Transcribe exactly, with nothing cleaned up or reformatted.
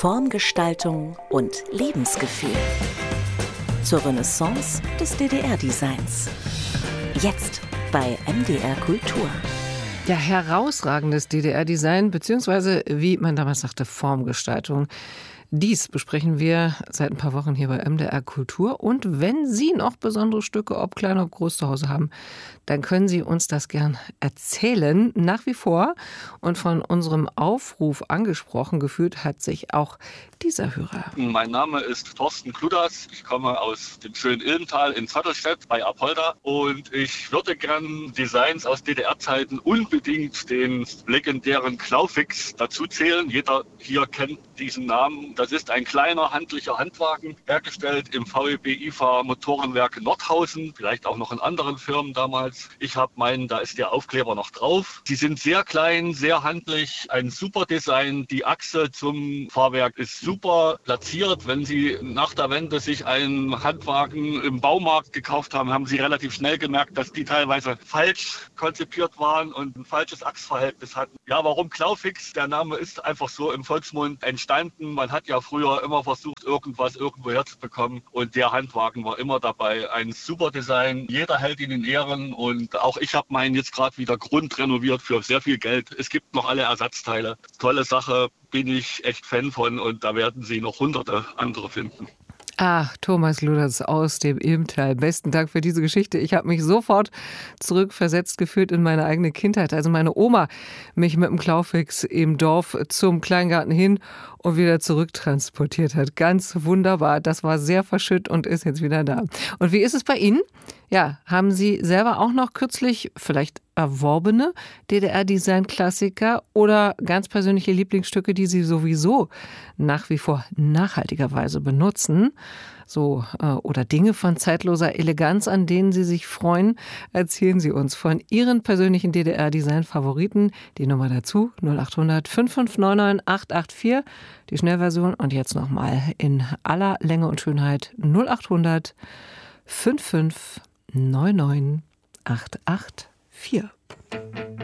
Formgestaltung und Lebensgefühl. Zur Renaissance des D D R-Designs. Jetzt bei M D R Kultur. Ja, herausragendes D D R-Design, beziehungsweise, wie man damals sagte, Formgestaltung. Dies besprechen wir seit ein paar Wochen hier bei M D R Kultur. Und wenn Sie noch besondere Stücke, ob klein, ob groß, zu Hause haben, dann können Sie uns das gern erzählen, nach wie vor. Und von unserem Aufruf angesprochen gefühlt hat sich auch dieser Hörer. Mein Name ist Thorsten Kludas. Ich komme aus dem schönen Ilmental in Zottelstedt bei Apolda. Und ich würde gern Designs aus D D R-Zeiten unbedingt den legendären Klaufix dazu zählen. Jeder hier kennt diesen Namen. Das ist ein kleiner handlicher Handwagen, hergestellt im V E B I F A Motorenwerk Nordhausen, vielleicht auch noch in anderen Firmen damals. Ich habe meinen, da ist der Aufkleber noch drauf. Die sind sehr klein, sehr handlich, ein super Design. Die Achse zum Fahrwerk ist super platziert. Wenn Sie nach der Wende sich einen Handwagen im Baumarkt gekauft haben, haben Sie relativ schnell gemerkt, dass die teilweise falsch konzipiert waren und ein falsches Achsverhältnis hatten. Ja, warum Klaufix? Der Name ist einfach so im Volksmund entstanden. Man hat ja früher immer versucht, irgendwas irgendwo herzubekommen. Und der Handwagen war immer dabei. Ein super Design. Jeder hält ihn in Ehren. Und auch ich habe meinen jetzt gerade wieder grundrenoviert für sehr viel Geld. Es gibt noch alle Ersatzteile. Tolle Sache. Bin ich echt Fan von. Und da werden Sie noch hunderte andere finden. Ah, Thomas Luders aus dem Ilmtal. Besten Dank für diese Geschichte. Ich habe mich sofort zurückversetzt gefühlt in meine eigene Kindheit. Also meine Oma mich mit dem Klaufix im Dorf zum Kleingarten hin und wieder zurücktransportiert hat. Ganz wunderbar. Das war sehr verschütt und ist jetzt wieder da. Und wie ist es bei Ihnen? Ja, haben Sie selber auch noch kürzlich vielleicht erworbene D D R-Design-Klassiker oder ganz persönliche Lieblingsstücke, die Sie sowieso nach wie vor nachhaltigerweise benutzen? So, äh, oder Dinge von zeitloser Eleganz, an denen Sie sich freuen? Erzählen Sie uns von Ihren persönlichen D D R-Design-Favoriten. Die Nummer dazu null acht hundert fünf fünf neun neun acht acht vier, die Schnellversion. Und jetzt nochmal in aller Länge und Schönheit null acht hundert fünf fünf neun neun acht acht vier.